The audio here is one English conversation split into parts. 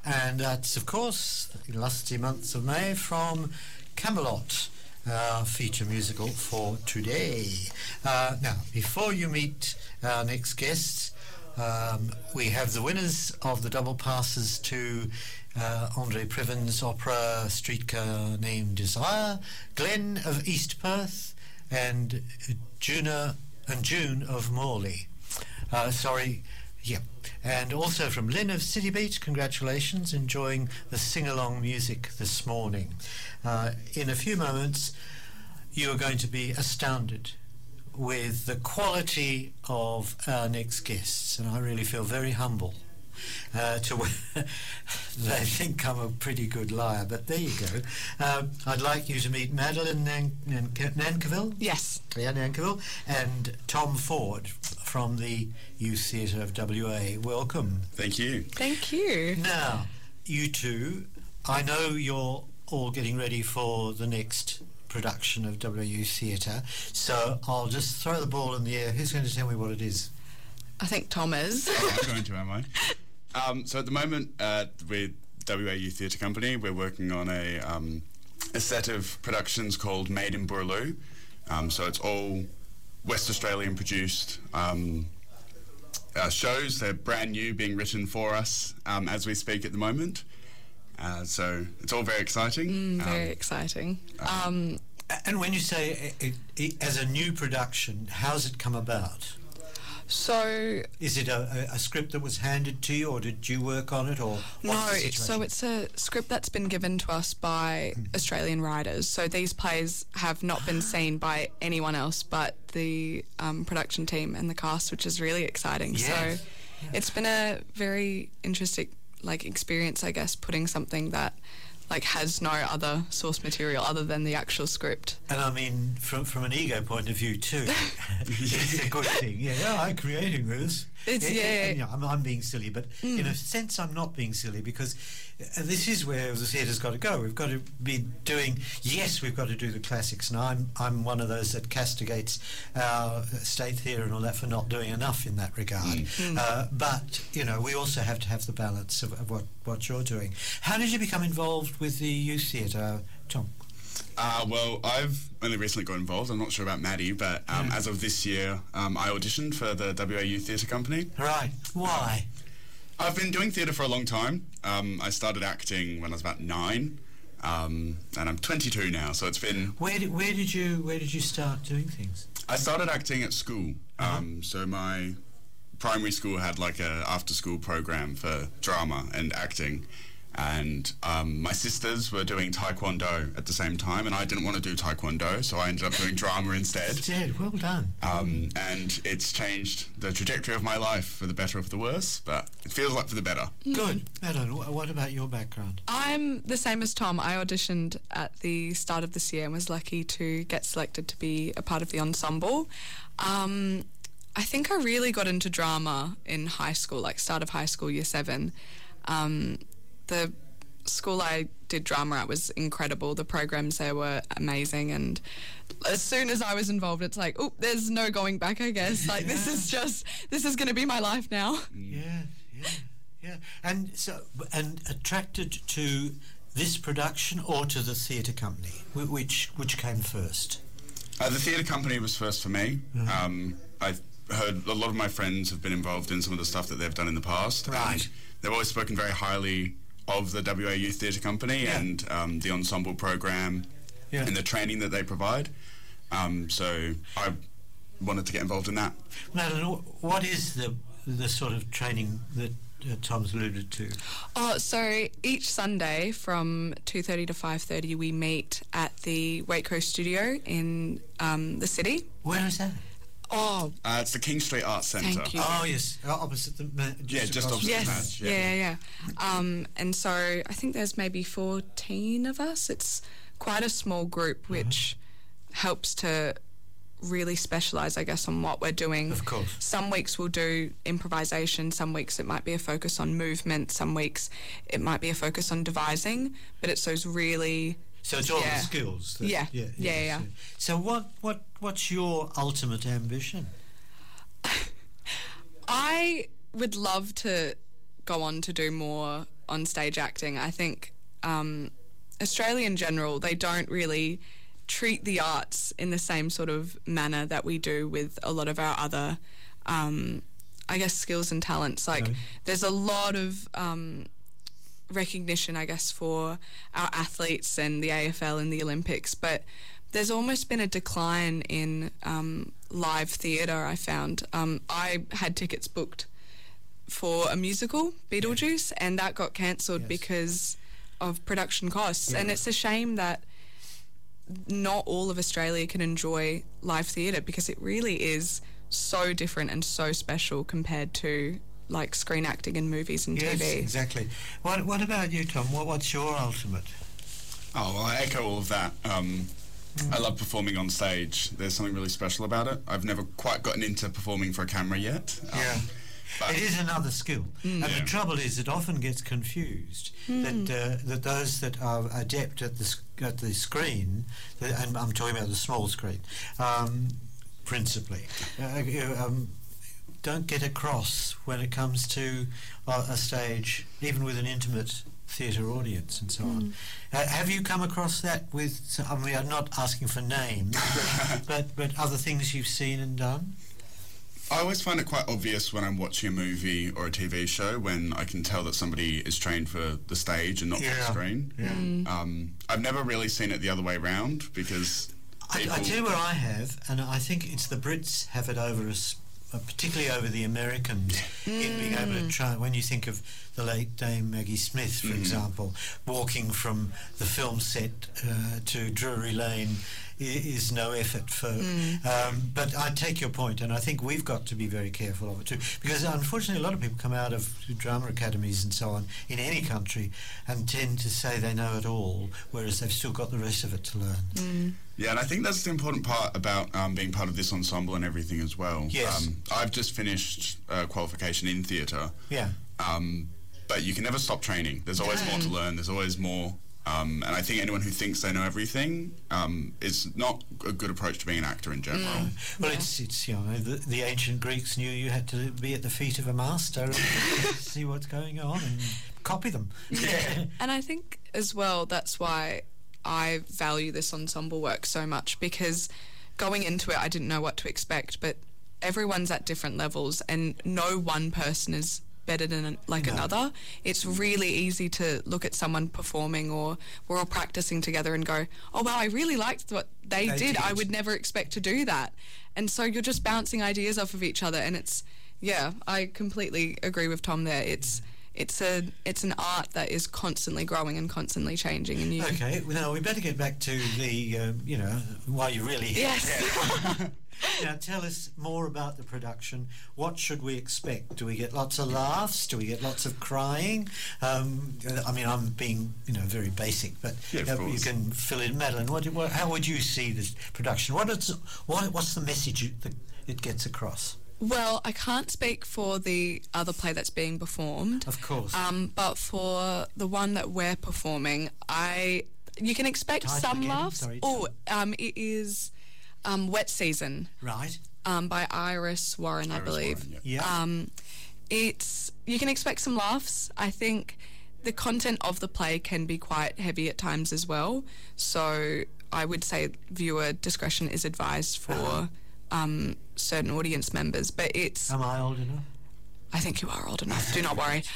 And that's, of course, the lusty months of May from Camelot, our feature musical for today. Now, before you meet our next guests, we have the winners of the double passes to Andre Priven's opera Streetcar Named Desire, Glenn of East Perth, and June of Morley. And also from Lynn of City Beach, congratulations, enjoying the sing-along music this morning. In a few moments, you are going to be astounded with the quality of our next guests, and I really feel very humble they think I'm a pretty good liar, but there you go. I'd like you to meet Madeline Nankivell. Yes. Yeah, Nankivell, and Tom Ford from the Youth Theatre of WA. Welcome. Thank you. Thank you. Now, you two, I know you're all getting ready for the next production of WU Theatre, so I'll just throw the ball in the air. Who's going to tell me what it is? I think Tom is. Oh, I'm going to, am I? So at the moment, with WA Youth Theatre Company, we're working on a set of productions called Made in Boorloo. So it's all West Australian produced shows. They're brand new, being written for us as we speak at the moment. So it's all very exciting. Very exciting. And when you say as a new production, how's it come about? So is it a script that was handed to you, or did you work on it, or no? So it's a script that's been given to us by Australian writers. So these plays have not been seen by anyone else but the production team and the cast, which is really exciting. Yes. So it's been a very interesting experience, I guess, putting something that has no other source material other than the actual script. And I mean, from an ego point of view too, it's a good thing. Yeah, I'm creating this. I'm being silly, but in a sense I'm not being silly, because this is where the theatre's got to go. We've got to be doing, we've got to do the classics, and I'm one of those that castigates our state theatre and all that for not doing enough in that regard. But, we also have to have the balance of what you're doing. How did you become involved with the youth theatre, Tom? Well, I've only recently got involved. I'm not sure about Maddie, but as of this year, I auditioned for the WA Youth Theatre Company. Right. Why? I've been doing theatre for a long time. I started acting when I was about 9, and I'm 22 now. So it's been. Where did you start doing things? I started acting at school. So my primary school had a after-school program for drama and acting. And my sisters were doing taekwondo at the same time, and I didn't want to do taekwondo, so I ended up doing drama instead. Well done. And it's changed the trajectory of my life for the better or for the worse, but it feels like for the better. Good. Madeline, what about your background? I'm the same as Tom. I auditioned at the start of this year and was lucky to get selected to be a part of the ensemble. I think I really got into drama in high school, start of high school, year 7. The school I did drama at was incredible. The programs there were amazing, and as soon as I was involved, it's there's no going back, I guess. This is going to be my life now. Yeah. And attracted to this production or to the theatre company? Which came first? The theatre company was first for me. I've heard a lot of my friends have been involved in some of the stuff that they've done in the past. Right. They've always spoken very highly of the WA Youth Theatre Company and the ensemble program and the training that they provide. So I wanted to get involved in that. Madeline, what is the sort of training that Tom's alluded to? So each Sunday from 2:30 to 5:30 we meet at the Waco studio in the city. Where is that? It's the King Street Arts Centre. Thank you. Oh, yes. Opposite the... just opposite the match. Yeah. And so I think there's maybe 14 of us. It's quite a small group, which helps to really specialise, I guess, on what we're doing. Of course. Some weeks we'll do improvisation, some weeks it might be a focus on movement, some weeks it might be a focus on devising, but it's those really... So it's all the skills. Yeah. So what's your ultimate ambition? I would love to go on to do more on stage acting. I think Australia in general, they don't really treat the arts in the same sort of manner that we do with a lot of our other, I guess, skills and talents. Like, there's a lot of recognition, I guess, for our athletes and the AFL and the Olympics, but there's almost been a decline in live theatre, I found. I had tickets booked for a musical, Beetlejuice, and that got cancelled because of production costs. And it's a shame that not all of Australia can enjoy live theatre, because it really is so different and so special compared to like screen acting in movies and TV. Yes, exactly. What about you, Tom? What's your ultimate? Oh, well, I echo all of that. I love performing on stage. There's something really special about it. I've never quite gotten into performing for a camera yet. It is another skill. And the trouble is it often gets confused that those that are adept at the screen, and I'm talking about the small screen, principally, don't get across when it comes to a stage, even with an intimate theatre audience and so on. Have you come across that with, I mean, I'm not asking for names, but other things you've seen and done? I always find it quite obvious when I'm watching a movie or a TV show when I can tell that somebody is trained for the stage and not for the screen. I've never really seen it the other way around, because I tell you where I have, and I think it's the Brits have it over us, particularly over the Americans, in being able to try. When you think of the late Dame Maggie Smith, for example, walking from the film set to Drury Lane is no effort for. But I take your point, and I think we've got to be very careful of it too, because unfortunately a lot of people come out of drama academies and so on in any country and tend to say they know it all, whereas they've still got the rest of it to learn. Yeah, and I think that's the important part about being part of this ensemble and everything as well. Yes. I've just finished qualification in theatre. Yeah. But you can never stop training. There's always more to learn. There's always more. And I think anyone who thinks they know everything is not a good approach to being an actor in general. Well, it's you know, the ancient Greeks knew you had to be at the feet of a master and see what's going on and copy them. And I think as well that's why I value this ensemble work so much, because going into it I didn't know what to expect, but everyone's at different levels and no one person is better than another. It's really easy to look at someone performing, or we're all practicing together and go, oh wow, I really liked what they did. I would never expect to do that. And so you're just bouncing ideas off of each other, and it's, I completely agree with Tom there. It's an art that is constantly growing and constantly changing. And okay, well, we better get back to the why you're really here. Yes. Now, tell us more about the production. What should we expect? Do we get lots of laughs? Do we get lots of crying? I mean, I'm being, very basic, but you can fill in. Madeline, how would you see this production? What's the message that it gets across? Well, I can't speak for the other play that's being performed. Of course. But for the one that we're performing, you can expect some laughs. Sorry, it is Wet Season. Right. By Iris Warren, I believe. Warren, yeah. You can expect some laughs. I think the content of the play can be quite heavy at times as well. So I would say viewer discretion is advised for certain audience members. But it's... Am I old enough? I think you are old enough. Do not worry.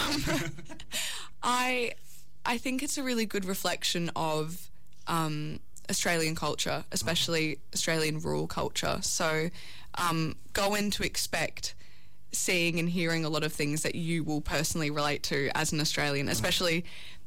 I think it's a really good reflection of Australian culture, especially Australian rural culture. So go in to expect seeing and hearing a lot of things that you will personally relate to as an Australian, especially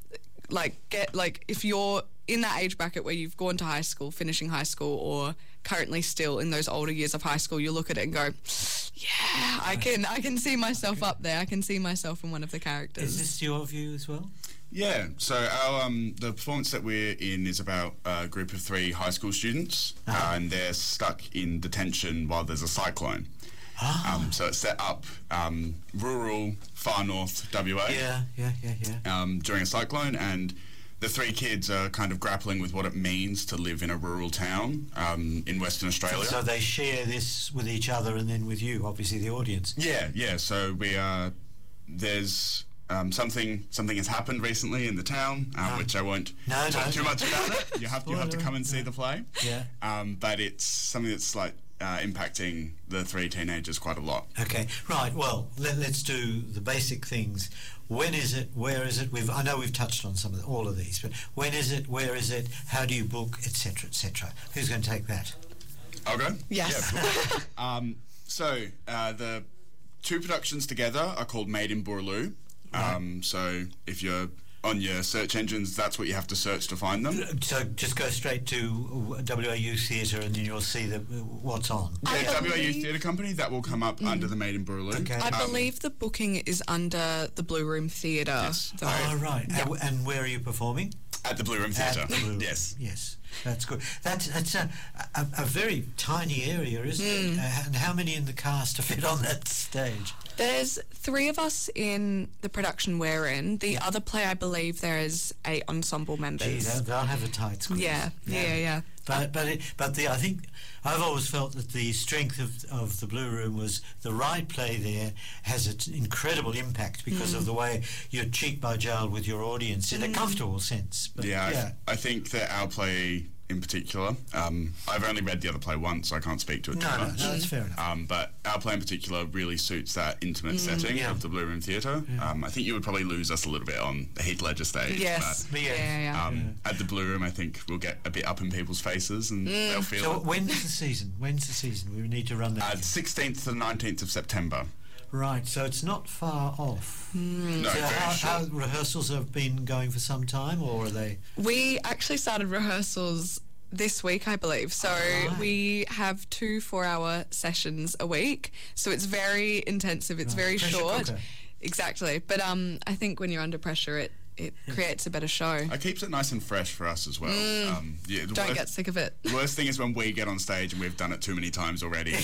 if you're in that age bracket where you've gone to high school, finishing high school, or currently still in those older years of high school, you look at it and go, yeah, I can see myself up there. I can see myself in one of the characters. Is this your view as well? Yeah, so our the performance that we're in is about a group of 3 high school students, and they're stuck in detention while there's a cyclone. So it's set up rural, far north WA. Yeah. During a cyclone, and the 3 kids are kind of grappling with what it means to live in a rural town in Western Australia. So they share this with each other and then with you, obviously the audience. Yeah. So there's something has happened recently in the town, which I won't talk too much about it. You have to come and see the play. Yeah. But it's something that's like impacting the three teenagers quite a lot. Okay, right. Well, let's do the basic things. When is it? Where is it? I know we've touched on all of these, but when is it? Where is it? How do you book, etc., etc.? Who's going to take that? I'll go. Yes. Yeah. So the two productions together are called Made in Boorloo. Right. So if you're on your search engines, that's what you have to search to find them. So just go straight to WAU Theatre and then you'll see what's on. Yeah, WAU Theatre Company, that will come up under the Made in Boorloo. Okay. I believe the booking is under the Blue Room Theatre. Yes. Oh, right. Yeah. And where are you performing? At the Blue Room Theatre. At the Blue Room. Yes. Yes. That's good. That's a very tiny area, isn't it? And how many in the cast to fit on that stage? There's 3 of us in the production we're in. The other play, I believe, there is 8 ensemble members. Gee, they'll have a tight squeeze. Yeah. But I think I've always felt that the strength of the Blue Room was the right play there has an incredible impact because of the way you're cheek by jowl with your audience in a comfortable sense. But I think that our play in particular, I've only read the other play once, so I can't speak to it too much. No, that's fair enough. But our play in particular really suits that intimate setting of the Blue Room Theatre. I think you would probably lose us a little bit on the Heath Ledger stage. Yes. But, at the Blue Room, I think we'll get a bit up in people's faces and they'll feel So it. when's the season? We need to run that. 16th to the 19th of September. Right, so it's not far off. No, So very short. how rehearsals have been going for some time, or are they? We actually started rehearsals this week, I believe. So we have 2 4-hour sessions a week. So it's very intensive. It's very Pressure short. cooker. Exactly. But I think when you're under pressure, it creates a better show. It keeps it nice and fresh for us as well. Don't get sick of it. The worst thing is when we get on stage and we've done it too many times already.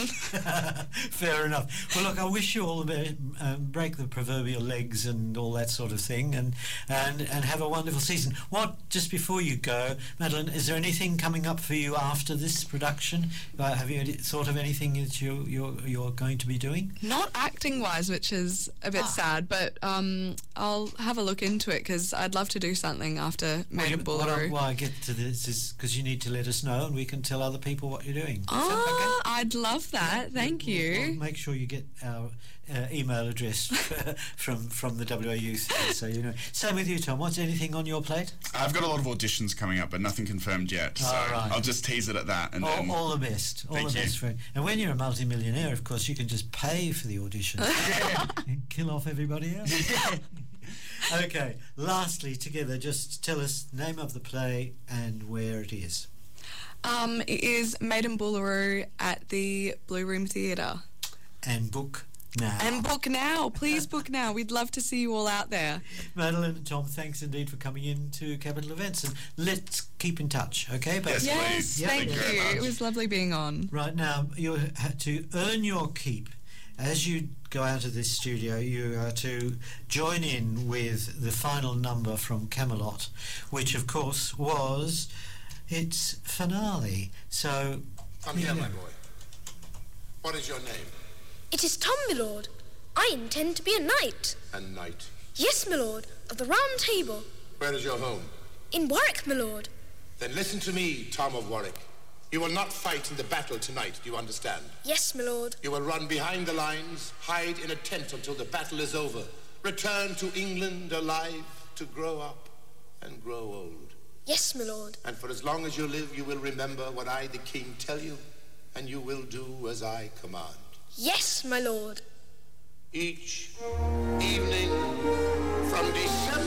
Fair enough. Well, look, I wish you all the best. Break the proverbial legs and all that sort of thing, and have a wonderful season. Just before you go, Madeline, is there anything coming up for you after this production? Have you thought of anything that you're going to be doing? Not acting wise, which is a bit sad, but I'll have a look into it because I'd love to do something after Made in Boorloo. Why I get to this is because you need to let us know and we can tell other people what you're doing. Oh, okay? I'd love that. Thank you. We'll make sure you get our email address from the WAU thing, so you know. Same with you, Tom. What's anything on your plate? I've got a lot of auditions coming up, but nothing confirmed yet. So right. I'll just tease it at that. And all the best. All Thank the you. best, friend. And when you're a multimillionaire, of course, you can just pay for the audition and kill off everybody else. Okay, lastly, together, just tell us the name of the play and where it is. It is Made in Boorloo at the Blue Room Theatre. And book now. And book now. Please book now. We'd love to see you all out there. Madeline and Tom, thanks indeed for coming in to Capital Events, and let's keep in touch, okay? Yes, Yes, please. thank Thank you very you. much. It was lovely being on. Right now, you have to earn your keep. As you go out of this studio, you are to join in with the final number from Camelot, which, of course, was its finale. So, Come here, my boy. What is your name? It is Tom, my lord. I intend to be a knight. A knight. Yes, my lord, of the Round Table. Where is your home? In Warwick, my lord. Then listen to me, Tom of Warwick. You will not fight in the battle tonight, do you understand? Yes, my lord. You will run behind the lines, hide in a tent until the battle is over. Return to England alive to grow up and grow old. Yes, my lord. And for as long as you live, you will remember what I, the king, tell you, and you will do as I command. Yes, my lord. Each evening from December